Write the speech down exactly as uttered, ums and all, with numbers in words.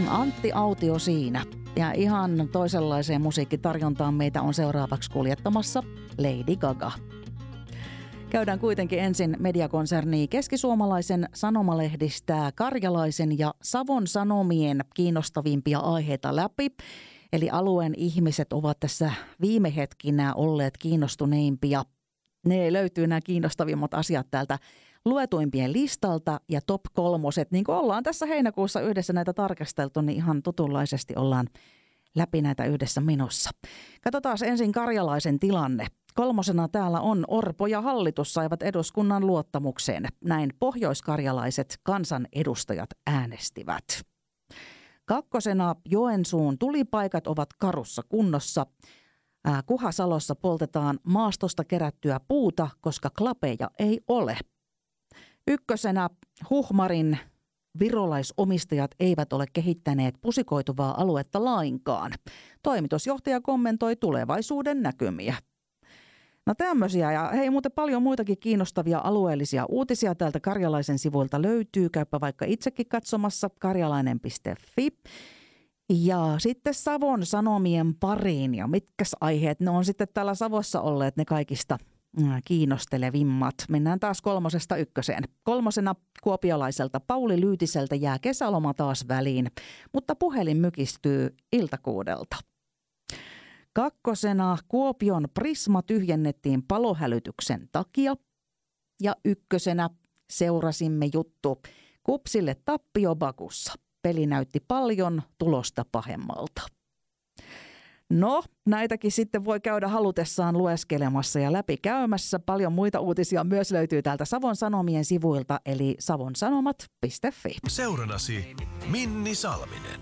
Antti Autio siinä. Ja ihan toisenlaiseen musiikkitarjontaan meitä on seuraavaksi kuljettamassa Lady Gaga. Käydään kuitenkin ensin mediakonserni Keskisuomalaisen Sanomalehdistä Karjalaisen ja Savon Sanomien kiinnostavimpia aiheita läpi. Eli alueen ihmiset ovat tässä viime hetkinä olleet kiinnostuneimpia. Ne löytyy nämä kiinnostavimmat asiat täältä luetuimpien listalta ja top kolmoset. Niin kuin ollaan tässä heinäkuussa yhdessä näitä tarkasteltu, niin ihan tutunlaisesti ollaan läpi näitä yhdessä menossa. Katsotaan ensin Karjalaisen tilanne. Kolmosena täällä on Orpo ja hallitus saivat eduskunnan luottamukseen. Näin pohjoiskarjalaiset kansanedustajat äänestivät. Kakkosena Joensuun tulipaikat ovat karussa kunnossa. Kuhasalossa poltetaan maastosta kerättyä puuta, koska klapeja ei ole. Ykkösenä Huhmarin virolaisomistajat eivät ole kehittäneet pusikoituvaa aluetta lainkaan. Toimitusjohtaja kommentoi tulevaisuuden näkymiä. No tämmöisiä ja hei muuten paljon muitakin kiinnostavia alueellisia uutisia täältä Karjalaisen sivuilta löytyy. Käypä vaikka itsekin katsomassa karjalainen piste fi. Ja sitten Savon Sanomien pariin ja mitkäs aiheet ne on sitten täällä Savossa olleet ne kaikista kiinnostelevimmat. Mennään taas kolmosesta ykköseen. Kolmosena kuopiolaiselta Pauli Lyytiseltä jää kesäloma taas väliin, mutta puhelin mykistyy iltakuudelta. Kakkosena Kuopion Prisma tyhjennettiin palohälytyksen takia. Ja ykkösenä seurasimme juttu Kupsille tappio Bakussa. Peli näytti paljon tulosta pahemmalta. No, näitäkin sitten voi käydä halutessaan lueskelemassa ja läpikäymässä. Paljon muita uutisia myös löytyy täältä Savon Sanomien sivuilta, eli savonsanomat piste fi. Seurannasi Minni Salminen.